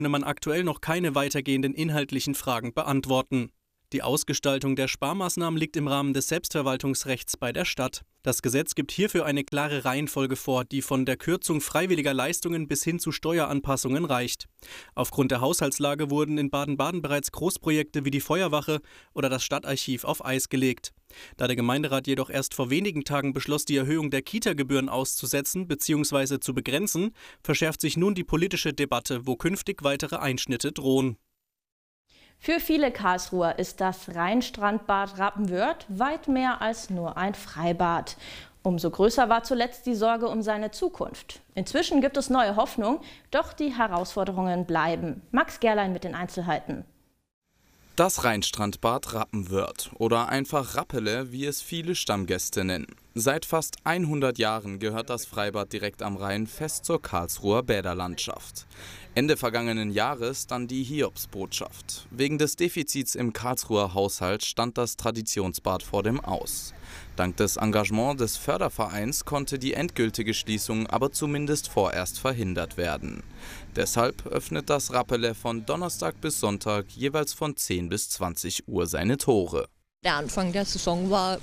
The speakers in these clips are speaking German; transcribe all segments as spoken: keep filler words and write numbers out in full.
könne man aktuell noch keine weitergehenden inhaltlichen Fragen beantworten. Die Ausgestaltung der Sparmaßnahmen liegt im Rahmen des Selbstverwaltungsrechts bei der Stadt. Das Gesetz gibt hierfür eine klare Reihenfolge vor, die von der Kürzung freiwilliger Leistungen bis hin zu Steueranpassungen reicht. Aufgrund der Haushaltslage wurden in Baden-Baden bereits Großprojekte wie die Feuerwache oder das Stadtarchiv auf Eis gelegt. Da der Gemeinderat jedoch erst vor wenigen Tagen beschloss, die Erhöhung der Kita-Gebühren auszusetzen bzw. zu begrenzen, verschärft sich nun die politische Debatte, wo künftig weitere Einschnitte drohen. Für viele Karlsruher ist das Rheinstrandbad Rappenwörth weit mehr als nur ein Freibad. Umso größer war zuletzt die Sorge um seine Zukunft. Inzwischen gibt es neue Hoffnung, doch die Herausforderungen bleiben. Max Gerlein mit den Einzelheiten. Das Rheinstrandbad Rappenwörth oder einfach Rappele, wie es viele Stammgäste nennen. Seit fast hundert Jahren gehört das Freibad direkt am Rhein fest zur Karlsruher Bäderlandschaft. Ende vergangenen Jahres dann die Hiobsbotschaft. Wegen des Defizits im Karlsruher Haushalt stand das Traditionsbad vor dem Aus. Dank des Engagements des Fördervereins konnte die endgültige Schließung aber zumindest vorerst verhindert werden. Deshalb öffnet das Rappele von Donnerstag bis Sonntag jeweils von zehn bis zwanzig Uhr seine Tore. Der Anfang der Saison war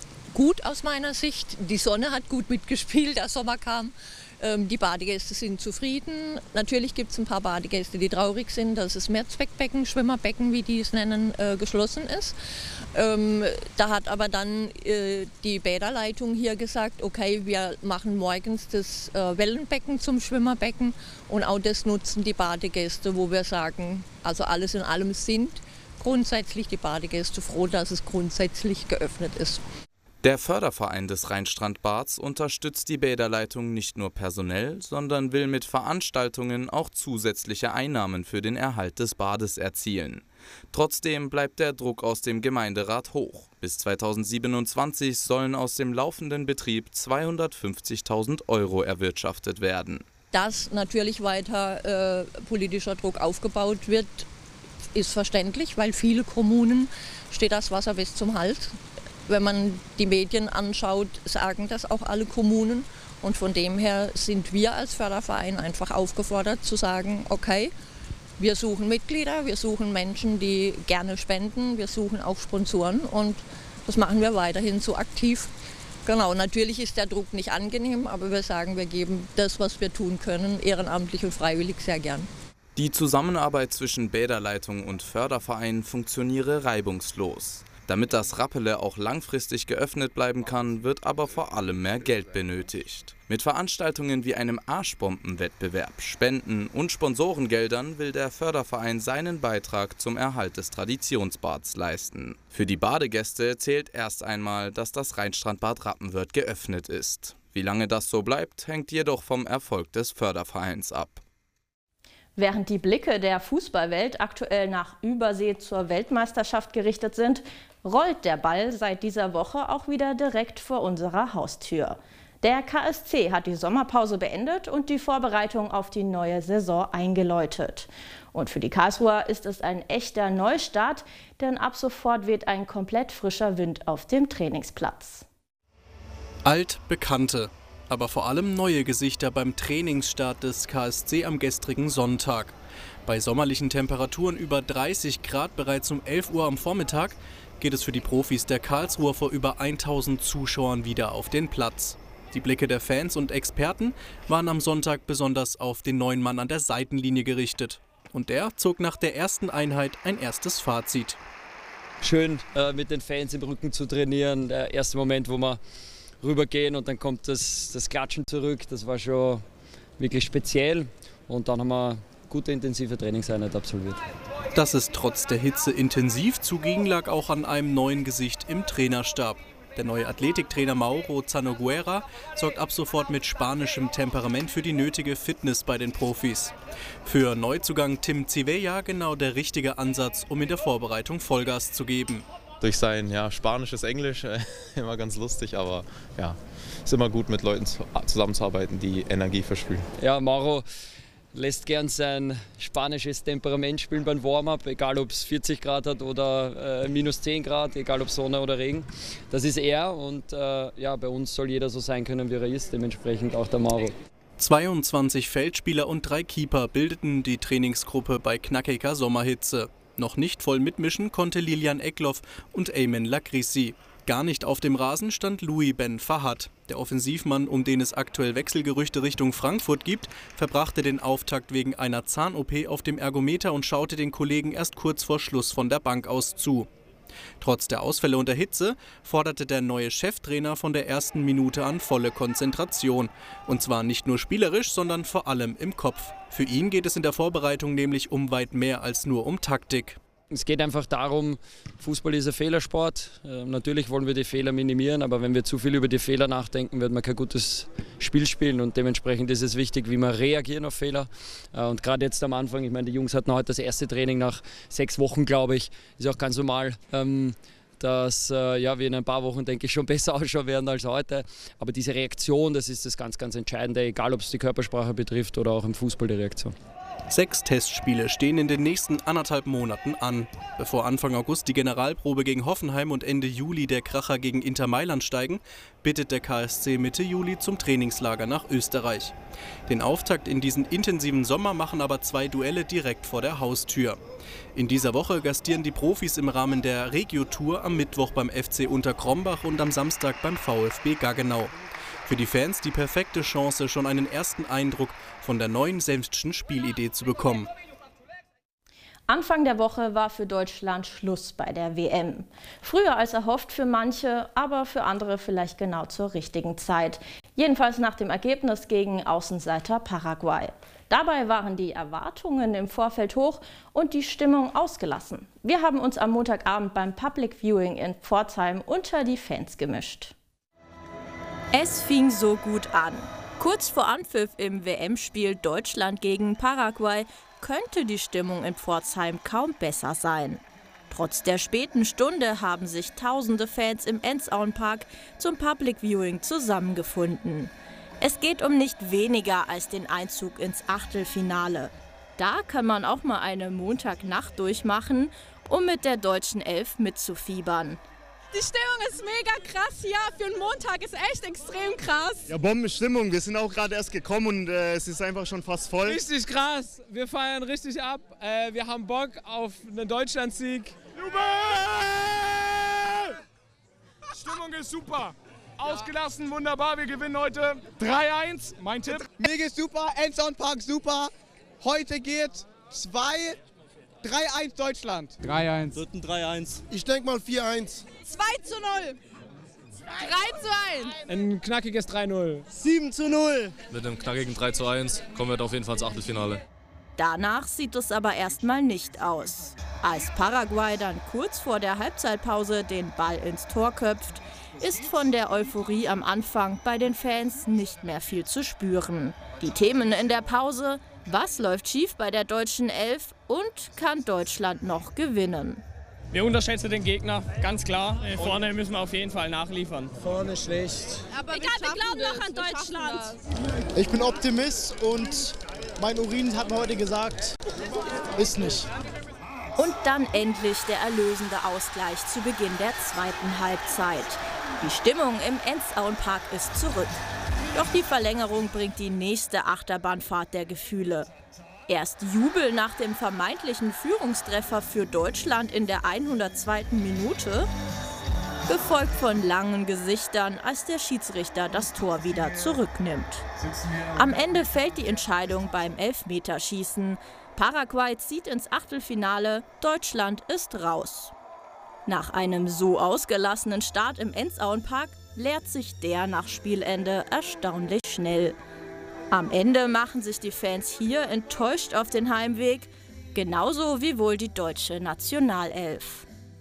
gut aus meiner Sicht. Die Sonne hat gut mitgespielt, der Sommer kam. Ähm, die Badegäste sind zufrieden. Natürlich gibt es ein paar Badegäste, die traurig sind, dass das Mehrzweckbecken, Schwimmerbecken, wie die es nennen, äh, geschlossen ist. Ähm, da hat aber dann äh, die Bäderleitung hier gesagt, okay, wir machen morgens das äh, Wellenbecken zum Schwimmerbecken und auch das nutzen die Badegäste, wo wir sagen, also alles in allem sind grundsätzlich die Badegäste froh, dass es grundsätzlich geöffnet ist. Der Förderverein des Rheinstrandbads unterstützt die Bäderleitung nicht nur personell, sondern will mit Veranstaltungen auch zusätzliche Einnahmen für den Erhalt des Bades erzielen. Trotzdem bleibt der Druck aus dem Gemeinderat hoch. Bis zweitausendsiebenundzwanzig sollen aus dem laufenden Betrieb zweihundertfünfzigtausend Euro erwirtschaftet werden. Dass natürlich weiter äh, politischer Druck aufgebaut wird, ist verständlich, weil viele Kommunen steht das Wasser bis zum Hals. Wenn man die Medien anschaut, sagen das auch alle Kommunen. Und von dem her sind wir als Förderverein einfach aufgefordert zu sagen, okay, wir suchen Mitglieder, wir suchen Menschen, die gerne spenden, wir suchen auch Sponsoren und das machen wir weiterhin so aktiv. Genau, natürlich ist der Druck nicht angenehm, aber wir sagen, wir geben das, was wir tun können, ehrenamtlich und freiwillig sehr gern. Die Zusammenarbeit zwischen Bäderleitung und Förderverein funktioniere reibungslos. Damit das Rappele auch langfristig geöffnet bleiben kann, wird aber vor allem mehr Geld benötigt. Mit Veranstaltungen wie einem Arschbombenwettbewerb, Spenden und Sponsorengeldern will der Förderverein seinen Beitrag zum Erhalt des Traditionsbads leisten. Für die Badegäste zählt erst einmal, dass das Rheinstrandbad Rappenwörth geöffnet ist. Wie lange das so bleibt, hängt jedoch vom Erfolg des Fördervereins ab. Während die Blicke der Fußballwelt aktuell nach Übersee zur Weltmeisterschaft gerichtet sind, rollt der Ball seit dieser Woche auch wieder direkt vor unserer Haustür. Der K S C hat die Sommerpause beendet und die Vorbereitung auf die neue Saison eingeläutet. Und für die Karlsruher ist es ein echter Neustart, denn ab sofort weht ein komplett frischer Wind auf dem Trainingsplatz. Altbekannte, aber vor allem neue Gesichter beim Trainingsstart des K S C am gestrigen Sonntag. Bei sommerlichen Temperaturen über dreißig Grad bereits um elf Uhr am Vormittag geht es für die Profis der Karlsruher vor über tausend Zuschauern wieder auf den Platz. Die Blicke der Fans und Experten waren am Sonntag besonders auf den neuen Mann an der Seitenlinie gerichtet. Und der zog nach der ersten Einheit ein erstes Fazit. Schön äh, mit den Fans im Rücken zu trainieren. Der erste Moment, wo wir rübergehen und dann kommt das, das Klatschen zurück. Das war schon wirklich speziell. Und dann haben wir gute intensive Trainingseinheit absolviert. Dass es trotz der Hitze intensiv zuging, lag auch an einem neuen Gesicht im Trainerstab. Der neue Athletiktrainer Mauro Zanoguera sorgt ab sofort mit spanischem Temperament für die nötige Fitness bei den Profis. Für Neuzugang Tim Zivella genau der richtige Ansatz, um in der Vorbereitung Vollgas zu geben. Durch sein ja, spanisches Englisch äh, immer ganz lustig, aber ja, ist immer gut mit Leuten zu, zusammenzuarbeiten, die Energie verspüren. Ja, Mauro lässt gern sein spanisches Temperament spielen beim Warm-up, egal ob es vierzig Grad hat oder äh, minus zehn Grad, egal ob Sonne oder Regen. Das ist er und äh, ja, bei uns soll jeder so sein können, wie er ist, dementsprechend auch der Mauro. zweiundzwanzig Feldspieler und drei Keeper bildeten die Trainingsgruppe bei knackiger Sommerhitze. Noch nicht voll mitmischen konnte Lilian Eckloff und Ayman Lakrissi. Gar nicht auf dem Rasen stand Louis Ben Fahad. Der Offensivmann, um den es aktuell Wechselgerüchte Richtung Frankfurt gibt, verbrachte den Auftakt wegen einer Zahn-O P auf dem Ergometer und schaute den Kollegen erst kurz vor Schluss von der Bank aus zu. Trotz der Ausfälle und der Hitze forderte der neue Cheftrainer von der ersten Minute an volle Konzentration. Und zwar nicht nur spielerisch, sondern vor allem im Kopf. Für ihn geht es in der Vorbereitung nämlich um weit mehr als nur um Taktik. Es geht einfach darum, Fußball ist ein Fehlersport. Äh, natürlich wollen wir die Fehler minimieren, aber wenn wir zu viel über die Fehler nachdenken, wird man kein gutes Spiel spielen. Und dementsprechend ist es wichtig, wie wir reagieren auf Fehler. Äh, und gerade jetzt am Anfang, ich meine, die Jungs hatten heute das erste Training nach sechs Wochen, glaube ich. Ist auch ganz normal, ähm, dass äh, ja, wir in ein paar Wochen, denke ich, schon besser ausschauen werden als heute. Aber diese Reaktion, das ist das ganz, ganz Entscheidende, egal ob es die Körpersprache betrifft oder auch im Fußball die Reaktion. Sechs Testspiele stehen in den nächsten anderthalb Monaten an. Bevor Anfang August die Generalprobe gegen Hoffenheim und Ende Juli der Kracher gegen Inter Mailand steigen, bittet der K S C Mitte Juli zum Trainingslager nach Österreich. Den Auftakt in diesen intensiven Sommer machen aber zwei Duelle direkt vor der Haustür. In dieser Woche gastieren die Profis im Rahmen der Regio-Tour am Mittwoch beim F C Unterkrombach und am Samstag beim VfB Gaggenau. Für die Fans die perfekte Chance, schon einen ersten Eindruck von der neuen Senftschen Spielidee zu bekommen. Anfang der Woche war für Deutschland Schluss bei der W M. Früher als erhofft für manche, aber für andere vielleicht genau zur richtigen Zeit. Jedenfalls nach dem Ergebnis gegen Außenseiter Paraguay. Dabei waren die Erwartungen im Vorfeld hoch und die Stimmung ausgelassen. Wir haben uns am Montagabend beim Public Viewing in Pforzheim unter die Fans gemischt. Es fing so gut an. Kurz vor Anpfiff im W M-Spiel Deutschland gegen Paraguay könnte die Stimmung in Pforzheim kaum besser sein. Trotz der späten Stunde haben sich tausende Fans im Enzauenpark zum Public Viewing zusammengefunden. Es geht um nicht weniger als den Einzug ins Achtelfinale. Da kann man auch mal eine Montagnacht durchmachen, um mit der deutschen Elf mitzufiebern. Die Stimmung ist mega krass hier. Für einen Montag ist echt extrem krass. Ja, Bombenstimmung. Wir sind auch gerade erst gekommen und äh, es ist einfach schon fast voll. Richtig krass. Wir feiern richtig ab. Äh, wir haben Bock auf einen Deutschlandsieg. Jubel! Stimmung ist super. Ausgelassen, wunderbar. Wir gewinnen heute drei eins. Mein Tipp. Mir geht's super. Enzauenpark super. Heute geht zwei drei eins Deutschland. drei eins. Wird ein drei eins. Ich denke mal vier eins. zwei zu null. drei zu eins. Ein knackiges drei null. sieben zu null. Mit einem knackigen drei zu eins kommen wir auf jeden Fall ins Achtelfinale. Danach sieht es aber erstmal nicht aus. Als Paraguay dann kurz vor der Halbzeitpause den Ball ins Tor köpft, ist von der Euphorie am Anfang bei den Fans nicht mehr viel zu spüren. Die Themen in der Pause: Was läuft schief bei der deutschen Elf und kann Deutschland noch gewinnen? Wir unterschätzen den Gegner, ganz klar. Vorne müssen wir auf jeden Fall nachliefern. Vorne schlecht. Aber Egal, wir, wir glauben noch an Deutschland. Ich bin Optimist und mein Urin hat mir heute gesagt, ist nicht. Und dann endlich der erlösende Ausgleich zu Beginn der zweiten Halbzeit. Die Stimmung im Enzauenpark ist zurück. Doch die Verlängerung bringt die nächste Achterbahnfahrt der Gefühle. Erst Jubel nach dem vermeintlichen Führungstreffer für Deutschland in der hundertzweiten Minute, gefolgt von langen Gesichtern, als der Schiedsrichter das Tor wieder zurücknimmt. Am Ende fällt die Entscheidung beim Elfmeterschießen. Paraguay zieht ins Achtelfinale, Deutschland ist raus. Nach einem so ausgelassenen Start im Enzauenpark leert sich der nach Spielende erstaunlich schnell. Am Ende machen sich die Fans hier enttäuscht auf den Heimweg, genauso wie wohl die deutsche Nationalelf.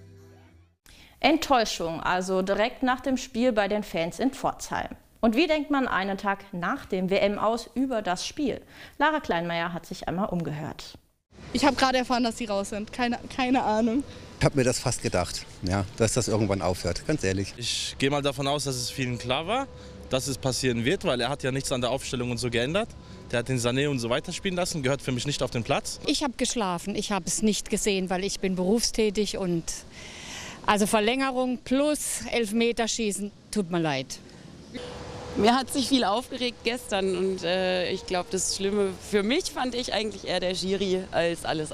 Enttäuschung, also direkt nach dem Spiel bei den Fans in Pforzheim. Und wie denkt man einen Tag nach dem W M aus über das Spiel? Lara Kleinmeier hat sich einmal umgehört. Ich habe gerade erfahren, dass sie raus sind. Keine, keine Ahnung. Ich habe mir das fast gedacht, ja, dass das irgendwann aufhört, ganz ehrlich. Ich gehe mal davon aus, dass es vielen klar war, dass es passieren wird, weil er hat ja nichts an der Aufstellung und so geändert. Der hat den Sané und so weiter spielen lassen, gehört für mich nicht auf den Platz. Ich habe geschlafen, ich habe es nicht gesehen, weil ich bin berufstätig und also Verlängerung plus Elfmeterschießen, tut mir leid. Mir hat sich viel aufgeregt gestern und äh, ich glaube, das Schlimme für mich fand ich eigentlich eher der Schiri als alles andere.